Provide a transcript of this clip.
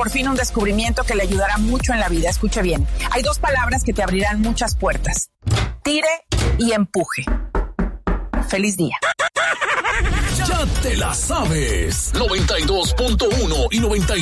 por fin un descubrimiento que le ayudará mucho en la vida. Escuche bien. Hay 2 palabras que te abrirán muchas puertas. Tire y empuje. Feliz día. Ya te la sabes. 92.1 y 92.